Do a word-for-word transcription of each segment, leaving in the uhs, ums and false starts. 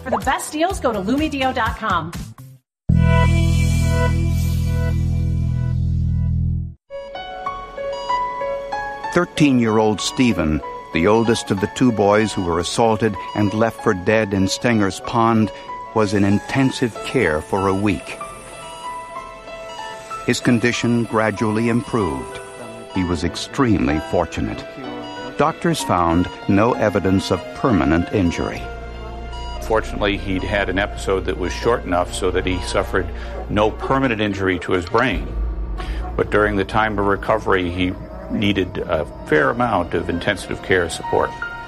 For the best deals, go to Lumedio dot com. Thirteen-year-old Stephen, the oldest of the two boys who were assaulted and left for dead in Stenger's Pond, was in intensive care for a week. His condition gradually improved. He was extremely fortunate. Doctors found no evidence of permanent injury. Fortunately, he'd had an episode that was short enough so that he suffered no permanent injury to his brain. But during the time of recovery, he needed a fair amount of intensive care support.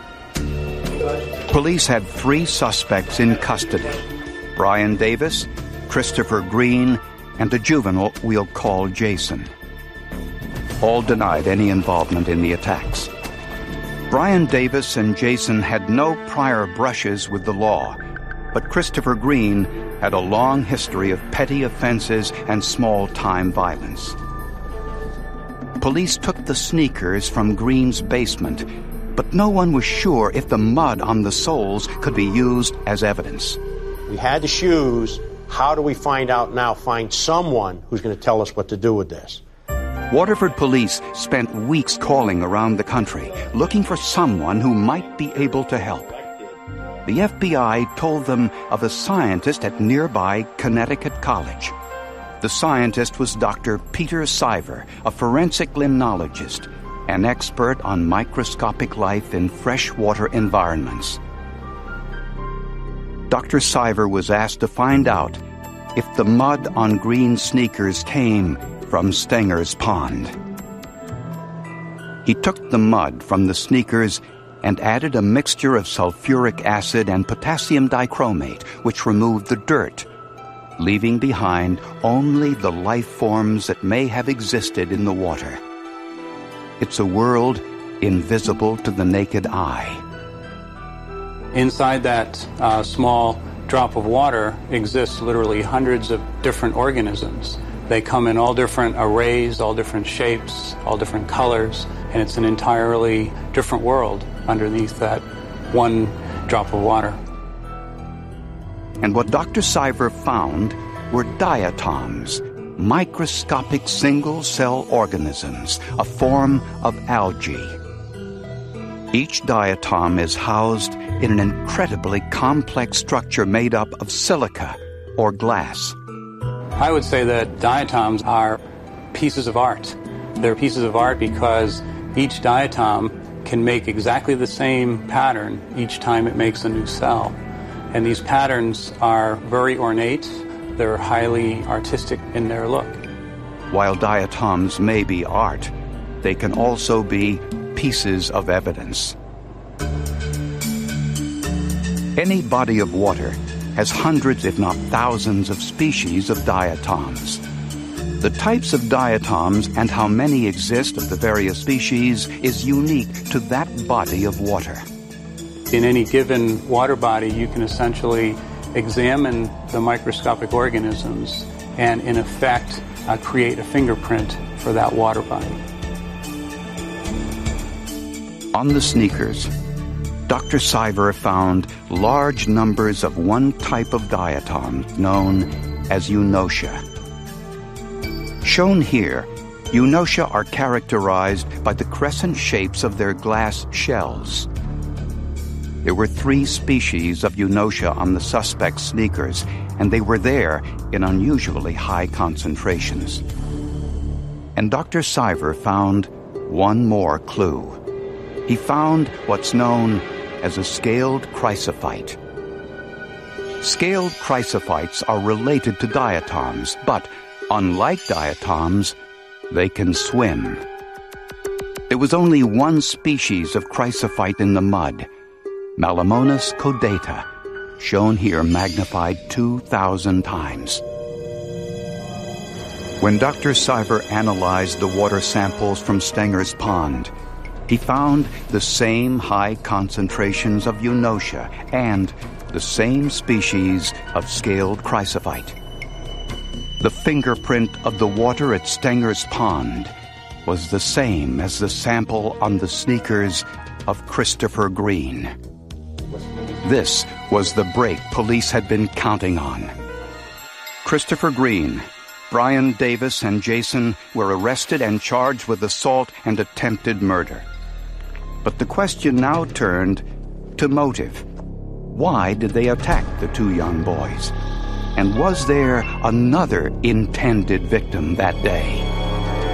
Police had three suspects in custody: Brian Davis, Christopher Green, and a juvenile we'll call Jason. All denied any involvement in the attacks. Brian Davis and Jason had no prior brushes with the law, but Christopher Green had a long history of petty offenses and small-time violence. Police took the sneakers from Green's basement, but no one was sure if the mud on the soles could be used as evidence. We had the shoes. How do we find out now, find someone who's going to tell us what to do with this? Waterford police spent weeks calling around the country, looking for someone who might be able to help. The F B I told them of a scientist at nearby Connecticut College. The scientist was Doctor Peter Siver, a forensic limnologist, an expert on microscopic life in freshwater environments. Doctor Siver was asked to find out if the mud on Green's sneakers came from Stenger's Pond. He took the mud from the sneakers and added a mixture of sulfuric acid and potassium dichromate, which removed the dirt, leaving behind only the life forms that may have existed in the water. It's a world invisible to the naked eye. Inside that uh, small drop of water exists literally hundreds of different organisms. They come in all different arrays, all different shapes, all different colors, and it's an entirely different world underneath that one drop of water. And what Doctor Siver found were diatoms, microscopic single-cell organisms, a form of algae. Each diatom is housed in an incredibly complex structure made up of silica or glass. I would say that diatoms are pieces of art. They're pieces of art because each diatom can make exactly the same pattern each time it makes a new cell. And these patterns are very ornate. They're highly artistic in their look. While diatoms may be art, they can also be pieces of evidence. Any body of water has hundreds, if not thousands, of species of diatoms. The types of diatoms and how many exist of the various species is unique to that body of water. In any given water body, you can essentially examine the microscopic organisms and, in effect, uh, create a fingerprint for that water body. On the sneakers, Doctor Siver found large numbers of one type of diatom known as eunotia. Shown here, eunotia are characterized by the crescent shapes of their glass shells. There were three species of eunotia on the suspect's sneakers, and they were there in unusually high concentrations. And Doctor Siver found one more clue. He found what's known as a scaled chrysophyte. Scaled chrysophytes are related to diatoms, but unlike diatoms, they can swim. There was only one species of chrysophyte in the mud, Malamonas caudata, shown here magnified two thousand times. When Doctor Siver analyzed the water samples from Stenger's Pond, he found the same high concentrations of eunotia and the same species of scaled chrysophyte. The fingerprint of the water at Stenger's Pond was the same as the sample on the sneakers of Christopher Green. This was the break police had been counting on. Christopher Green, Brian Davis, and Jason were arrested and charged with assault and attempted murder. But the question now turned to motive. Why did they attack the two young boys? And was there another intended victim that day?